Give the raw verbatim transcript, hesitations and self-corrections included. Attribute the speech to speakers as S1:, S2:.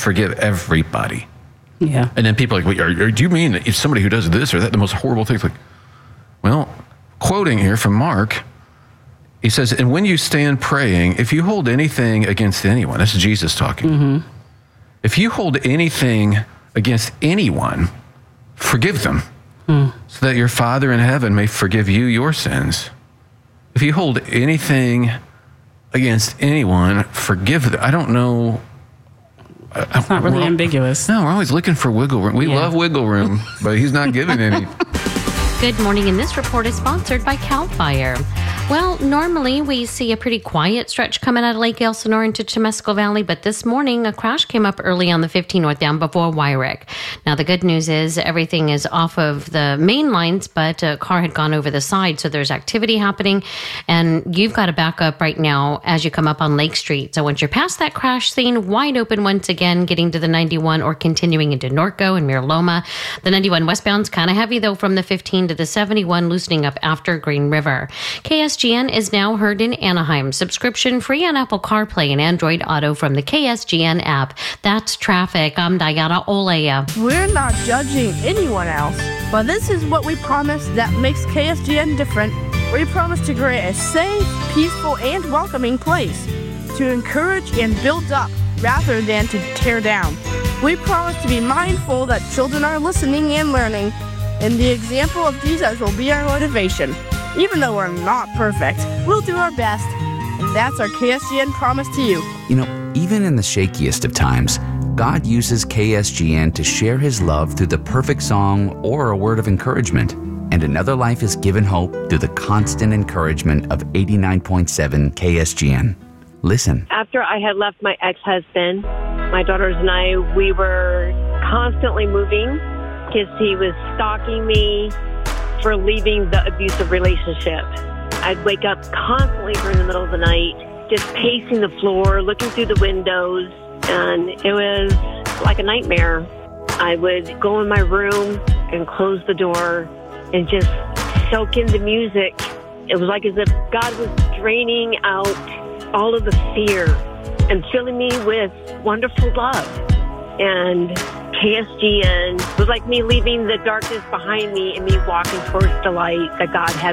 S1: forgive everybody.
S2: Yeah.
S1: And then people are like, Wait, are, are, do you mean that if somebody who does this or that, the most horrible things? Like, well, quoting here from Mark, he says, and when you stand praying, if you hold anything against anyone, this is Jesus talking. Mm-hmm. If you hold anything against anyone, forgive them, mm. so that your Father in heaven may forgive you your sins. If you hold anything against anyone, forgive them. I don't know.
S2: It's not really
S1: we're,
S2: ambiguous.
S1: No, we're always looking for wiggle room. We yeah. love wiggle room, but he's not giving any.
S3: Good morning, and this report is sponsored by CAL FIRE. Well, normally we see a pretty quiet stretch coming out of Lake Elsinore into Temescal Valley, but this morning a crash came up early on the fifteen northbound before Wyrick. Now, the good news is everything is off of the main lines, but a car had gone over the side, so there's activity happening, and you've got to back up right now as you come up on Lake Street. So once you're past that crash scene, wide open once again, getting to the ninety-one or continuing into Norco and Miraloma. The ninety-one westbound's kind of heavy, though, from the fifteen to the seventy-one, loosening up after Green River. K S G N is now heard in Anaheim. Subscription free on Apple CarPlay and Android Auto from the K S G N app. That's traffic. I'm Diana Olea.
S4: We're not judging anyone else, but this is what we promise that makes K S G N different. We promise to create a safe, peaceful, and welcoming place to encourage and build up rather than to tear down. We promise to be mindful that children are listening and learning, and the example of Jesus will be our motivation. Even though we're not perfect, we'll do our best. And that's our K S G N promise to you.
S5: You know, even in the shakiest of times, God uses K S G N to share his love through the perfect song or a word of encouragement. And another life is given hope through the constant encouragement of eighty-nine point seven K S G N. Listen.
S6: After I had left my ex-husband, my daughters and I, we were constantly moving because he was stalking me for leaving the abusive relationship. I'd wake up constantly during the middle of the night, just pacing the floor, looking through the windows, and it was like a nightmare. I would go in my room and close the door and just soak in the music. It was like as if God was draining out all of the fear and filling me with wonderful love. And K S G N was like me leaving the darkness behind me and me walking towards the light that God had